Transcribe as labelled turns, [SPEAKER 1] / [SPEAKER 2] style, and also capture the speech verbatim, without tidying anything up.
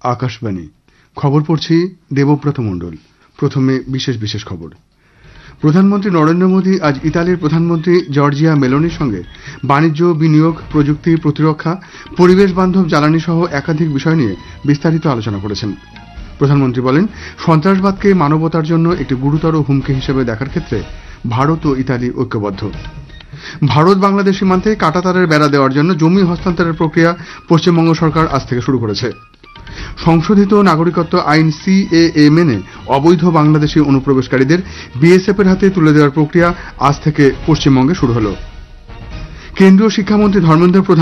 [SPEAKER 1] আকাশবাণী খবর পড়ছি দেবব্রত মণ্ডল। প্রথমে বিশেষ বিশেষ খবর। প্রধানমন্ত্রী নরেন্দ্র মোদী আজ ইতালির প্রধানমন্ত্রী জর্জিয়া মেলোনির সঙ্গে বাণিজ্য, বিনিয়োগ, প্রযুক্তি, প্রতিরক্ষা, পরিবেশ বান্ধব জ্বালানি সহ একাধিক বিষয় নিয়ে বিস্তারিত আলোচনা করেছেন। প্রধানমন্ত্রী বলেন, সন্ত্রাসবাদকে মানবতার জন্য একটি গুরুতর হুমকি হিসেবে দেখার ক্ষেত্রে ভারত ও ইতালি ঐক্যবদ্ধ। ভারত বাংলাদেশ সীমান্তে কাঁটাতারের বেড়া দেওয়ার জন্য জমি হস্তান্তরের প্রক্রিয়া পশ্চিমবঙ্গ সরকার আজ থেকে শুরু করেছে। সংশোধিত নাগরিকত্ব আইন সিএএ মেনে অবৈধ বাংলাদেশী অনুপ্রবেশকারীদের বিএসএফ এর হাতে তুলে দেওয়ার প্রক্রিয়া আজ থেকে পশ্চিমবঙ্গে শুরু হল। কেন্দ্রীয় শিক্ষামন্ত্রী ধর্মেন্দ্র প্রধান